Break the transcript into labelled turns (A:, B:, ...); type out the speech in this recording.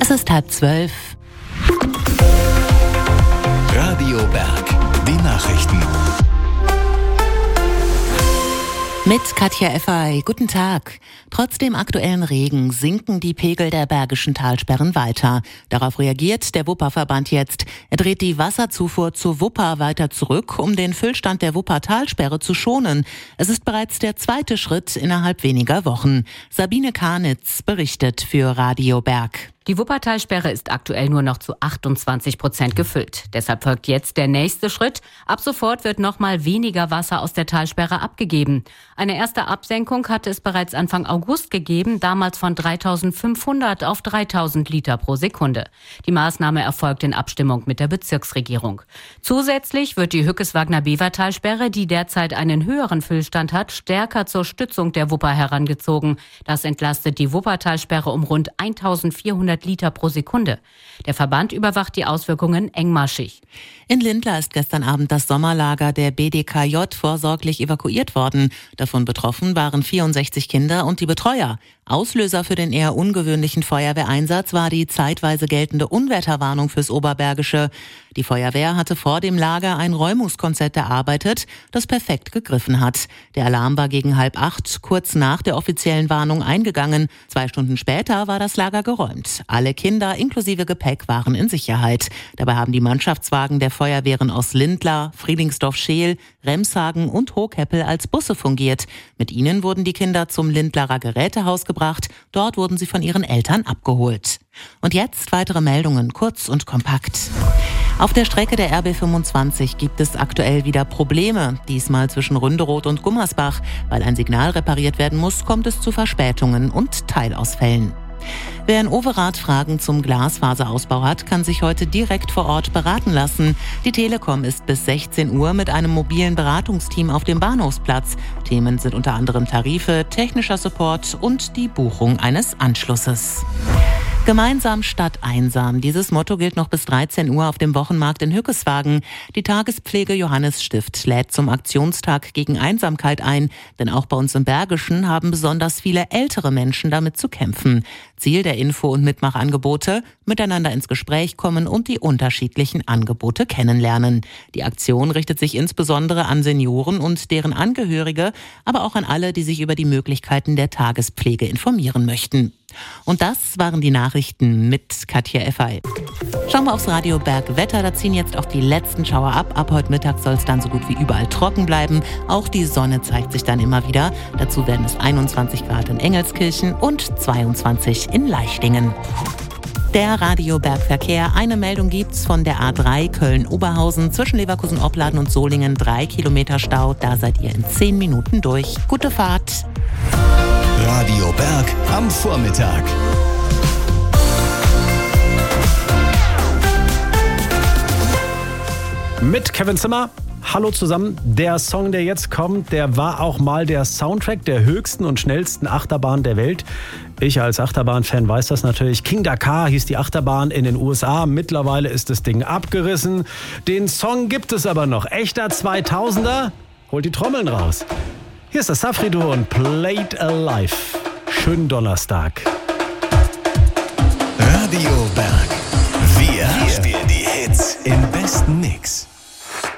A: Es ist 11:30.
B: Radio Berg, die Nachrichten.
A: Mit Katja Effay. Guten Tag. Trotz dem aktuellen Regen sinken die Pegel der bergischen Talsperren weiter. Darauf reagiert der Wupperverband jetzt. Er dreht die Wasserzufuhr zur Wupper weiter zurück, um den Füllstand der Wuppertalsperre zu schonen. Es ist bereits der zweite Schritt innerhalb weniger Wochen. Sabine Karnitz berichtet für Radio Berg.
C: Die Wuppertalsperre ist aktuell nur noch zu 28% gefüllt. Deshalb folgt jetzt der nächste Schritt. Ab sofort wird nochmal weniger Wasser aus der Talsperre abgegeben. Eine erste Absenkung hatte es bereits Anfang August gegeben, damals von 3.500 auf 3.000 Liter pro Sekunde. Die Maßnahme erfolgt in Abstimmung mit der Bezirksregierung. Zusätzlich wird die Hückeswagner-Bever-Talsperre, die derzeit einen höheren Füllstand hat, stärker zur Stützung der Wupper herangezogen. Das entlastet die Wuppertalsperre um rund 1.400 Liter pro Sekunde. Der Verband überwacht die Auswirkungen engmaschig.
A: In Lindlar ist gestern Abend das Sommerlager der BDKJ vorsorglich evakuiert worden. Davon betroffen waren 64 Kinder und die Betreuer. Auslöser für den eher ungewöhnlichen Feuerwehreinsatz war die zeitweise geltende Unwetterwarnung fürs Oberbergische. Die Feuerwehr hatte vor dem Lager ein Räumungskonzept erarbeitet, das perfekt gegriffen hat. Der Alarm war gegen 7:30, kurz nach der offiziellen Warnung, eingegangen. 2 Stunden später war das Lager geräumt. Alle Kinder inklusive Gepäck waren in Sicherheit. Dabei haben die Mannschaftswagen der Feuerwehren aus Lindlar, Friedingsdorf-Scheel, Remshagen und Hochheppel als Busse fungiert. Mit ihnen wurden die Kinder zum Lindlarer Gerätehaus gebracht. Dort wurden sie von ihren Eltern abgeholt. Und jetzt weitere Meldungen, kurz und kompakt. Auf der Strecke der RB 25 gibt es aktuell wieder Probleme. Diesmal zwischen Ründeroth und Gummersbach. Weil ein Signal repariert werden muss, kommt es zu Verspätungen und Teilausfällen. Wer in Overath Fragen zum Glasfaserausbau hat, kann sich heute direkt vor Ort beraten lassen. Die Telekom ist bis 16 Uhr mit einem mobilen Beratungsteam auf dem Bahnhofsplatz. Themen sind unter anderem Tarife, technischer Support und die Buchung eines Anschlusses. Gemeinsam statt einsam. Dieses Motto gilt noch bis 13 Uhr auf dem Wochenmarkt in Hückeswagen. Die Tagespflege Johannes Stift lädt zum Aktionstag gegen Einsamkeit ein. Denn auch bei uns im Bergischen haben besonders viele ältere Menschen damit zu kämpfen. Ziel der Info- und Mitmachangebote: miteinander ins Gespräch kommen und die unterschiedlichen Angebote kennenlernen. Die Aktion richtet sich insbesondere an Senioren und deren Angehörige, aber auch an alle, die sich über die Möglichkeiten der Tagespflege informieren möchten. Und das waren die Nachrichten mit Katja Effay. Schauen wir aufs Radio Berg Wetter. Da ziehen jetzt auch die letzten Schauer ab. Ab heute Mittag soll es dann so gut wie überall trocken bleiben. Auch die Sonne zeigt sich dann immer wieder. Dazu werden es 21 Grad in Engelskirchen und 22 in Leichlingen. Der Radio Berg Verkehr. Eine Meldung gibt's von der A3 Köln-Oberhausen zwischen Leverkusen-Opladen und Solingen. 3 Kilometer Stau. Da seid ihr in 10 Minuten durch. Gute Fahrt.
B: Radio Berg am Vormittag.
D: Mit Kevin Zimmer. Hallo zusammen. Der Song, der jetzt kommt, der war auch mal der Soundtrack der höchsten und schnellsten Achterbahn der Welt. Ich als Achterbahn-Fan weiß das natürlich. King Dakar hieß die Achterbahn in den USA. Mittlerweile ist das Ding abgerissen. Den Song gibt es aber noch. Echter 2000er. Holt die Trommeln raus. Hier ist das Safri-Duo und Played Alive. Schönen Donnerstag.
B: Radio Berg.